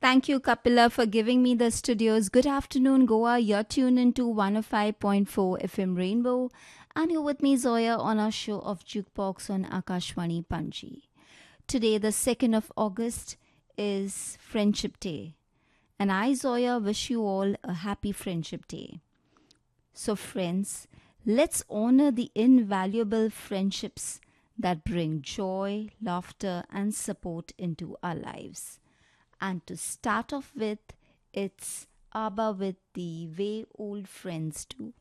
Thank you, Kapila, for giving me the studios. Good afternoon, Goa. You're tuned into 105.4 FM Rainbow, and you're with me, Zoya, on our show of Jukebox on Akashwani Panji. Today, the 2nd of August, is Friendship Day, and I, Zoya, wish you all a happy Friendship Day. So, friends, let's honor the invaluable friendships that bring joy, laughter, and support into our lives. And to start off with, it's ABBA with the way old friends do.